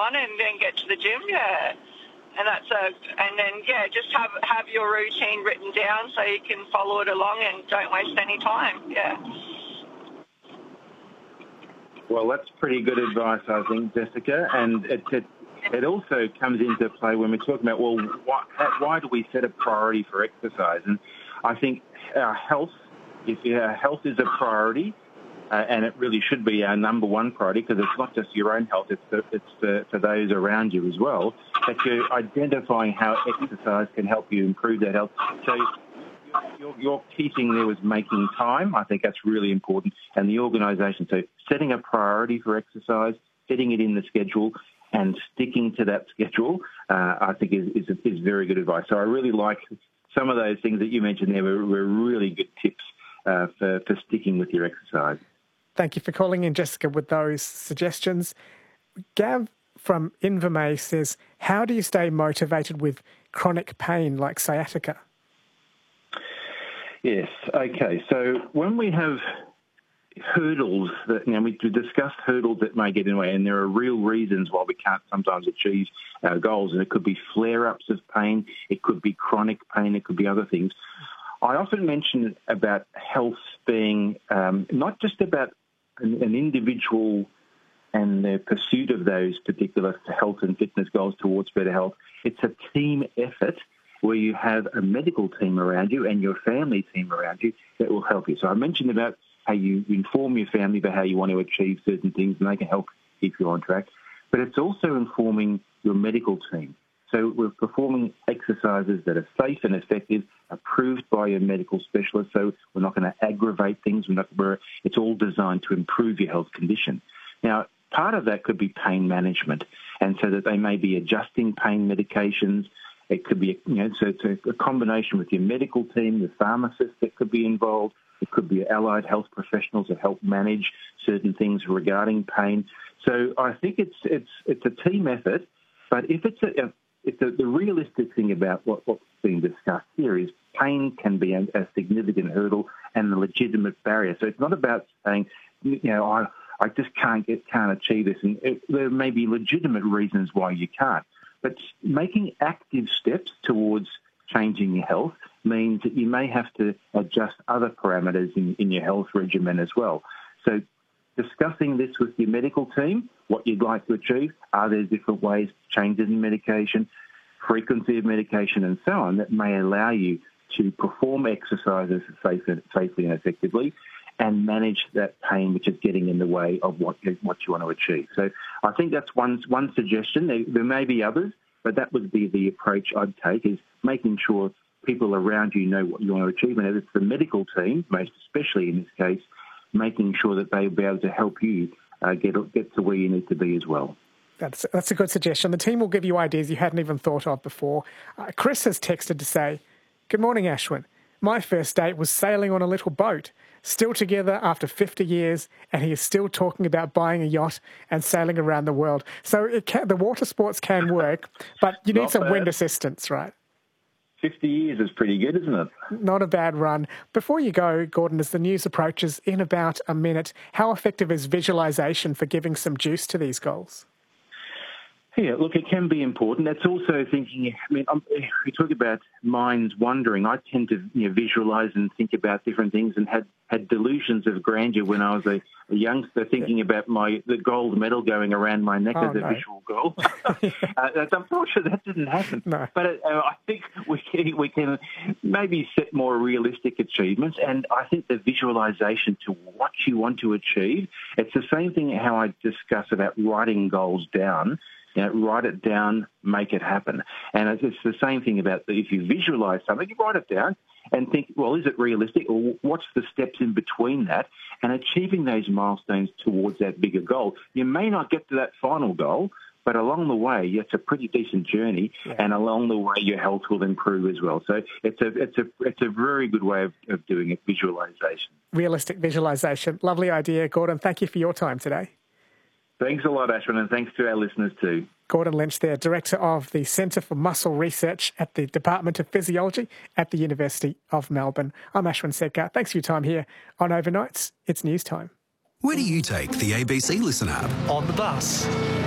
on and then get to the gym, yeah. And then just have your routine written down so you can follow it along and don't waste any time, yeah. Well, that's pretty good advice, I think, Jessica, and it also comes into play when we're talking about, well, why do we set a priority for exercise? And I think our health is a priority, and it really should be our number one priority, because it's not just your own health, it's for those around you as well, that you're identifying how exercise can help you improve that health. So your key thing there was making time. I think that's really important. And the organisation, so setting a priority for exercise, setting it in the schedule and sticking to that schedule, I think is very good advice. So I really like some of those things that you mentioned there were really good tips for sticking with your exercise. Thank you for calling in, Jessica, with those suggestions. Gav from Invermay says, how do you stay motivated with chronic pain like sciatica? Yes, okay. So when we have hurdles we discussed hurdles that may get in the way, and there are real reasons why we can't sometimes achieve our goals, and it could be flare-ups of pain, it could be chronic pain, it could be other things. I often mention about health being not just about an individual and the pursuit of those particular health and fitness goals towards better health. It's a team effort where you have a medical team around you and your family team around you that will help you. So I mentioned about how you inform your family about how you want to achieve certain things, and they can help keep you on track. But it's also informing your medical team. So we're performing exercises that are safe and effective, approved by your medical specialist, so we're not going to aggravate things. It's all designed to improve your health condition. Now, part of that could be pain management, and so that they may be adjusting pain medications. It could be, so it's a combination with your medical team, the pharmacist that could be involved. It could be allied health professionals that help manage certain things regarding pain. So I think it's a team effort, but if the realistic thing about what's being discussed here is pain can be a significant hurdle and a legitimate barrier. So it's not about saying, I just can't achieve this, and there may be legitimate reasons why you can't. But making active steps towards changing your health means that you may have to adjust other parameters in your health regimen as well. So discussing this with your medical team, what you'd like to achieve, are there different ways, changes in medication, frequency of medication and so on, that may allow you to perform exercises safely and effectively and manage that pain which is getting in the way of what you want to achieve. So I think that's one suggestion. There may be others, but that would be the approach I'd take, is making sure people around you know what you want to achieve. And if it's the medical team, most especially in this case, making sure that they'll be able to help you get to where you need to be as well. That's a good suggestion. The team will give you ideas you hadn't even thought of before. Chris has texted to say, "Good morning, Ashwin. My first date was sailing on a little boat. Still together after 50 years, and he is still talking about buying a yacht and sailing around the world." So the water sports can work, but you need some wind assistance, right? 50 years is pretty good, isn't it? Not a bad run. Before you go, Gordon, as the news approaches in about a minute, how effective is visualisation for giving some juice to these goals? Yeah, look, it can be important. That's also thinking, we talk about minds wandering. I tend to visualise and think about different things, and had delusions of grandeur when I was a youngster, thinking about the gold medal going around my neck as a visual goal. I'm not sure that didn't happen. No. But I think we can maybe set more realistic achievements, and I think the visualisation to what you want to achieve, it's the same thing how I discuss about writing goals down. Write it down, make it happen. And it's the same thing about if you visualise something, you write it down and think, well, is it realistic, or what's the steps in between that, and achieving those milestones towards that bigger goal. You may not get to that final goal, but along the way, it's a pretty decent journey, and along the way, your health will improve as well. So it's a very good way of doing it, visualisation. Realistic visualisation. Lovely idea, Gordon. Thank you for your time today. Thanks a lot, Ashwin, and thanks to our listeners too. Gordon Lynch there, Director of the Centre for Muscle Research at the Department of Physiology at the University of Melbourne. I'm Ashwin Sedkar. Thanks for your time here on Overnights. It's news time. Where do you take the ABC Listen app? On the bus.